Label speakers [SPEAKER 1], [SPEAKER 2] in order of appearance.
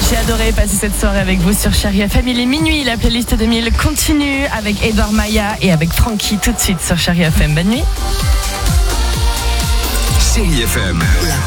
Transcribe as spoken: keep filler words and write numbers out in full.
[SPEAKER 1] J'ai adoré passer cette soirée avec vous sur Chérie F M. Il est minuit, la playlist deux mille continue avec Edouard Maya et avec Francky tout de suite sur Chérie F M. Bonne nuit.
[SPEAKER 2] Chérie F M.